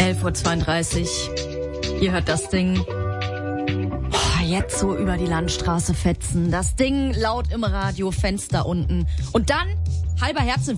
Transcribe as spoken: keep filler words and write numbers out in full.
elf Uhr zweiunddreißig. Ihr hört das Ding. Oh, jetzt so über die Landstraße fetzen. Das Ding laut im Radio, Fenster unten. Und dann halber Herzinfarkt.